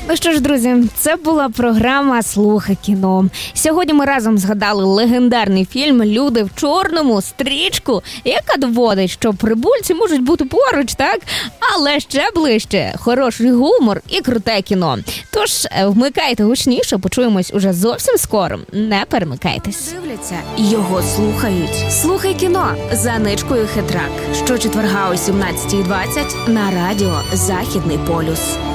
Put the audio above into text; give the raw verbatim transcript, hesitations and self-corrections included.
Ну що ж, друзі, це була програма «Слухай кіно». Сьогодні ми разом згадали легендарний фільм «Люди в чорному», стрічку, яка доводить, що прибульці можуть бути поруч, так? Але ще ближче хороший гумор і круте кіно. Тож вмикайте гучніше, почуємось уже зовсім скоро. Не перемикайтесь. Дивляться, його слухають. «Слухай кіно» за Ничкою Хитрак. Щочетверга о сімнадцятій двадцять на радіо «Західний полюс».